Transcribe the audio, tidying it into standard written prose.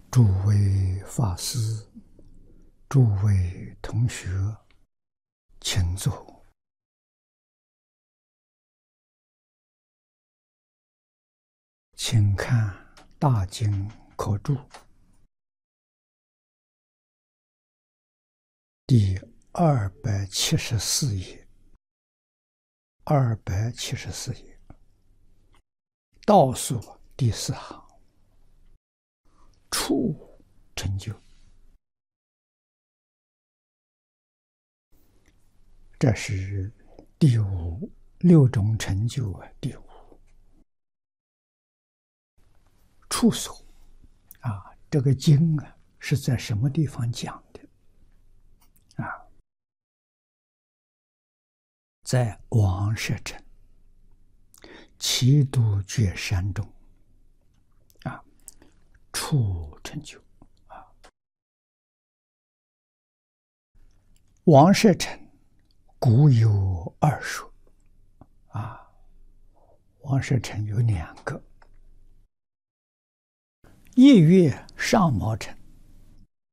诸位法师、诸位同学，请坐。请看《大经科注》第274页，274页倒数第4行，处成就。这是第五6种成就第五。处所这个经是在什么地方讲的在王舍城齐都觉山中处成就王舍城古有2所王舍城有2个，一曰上毛城，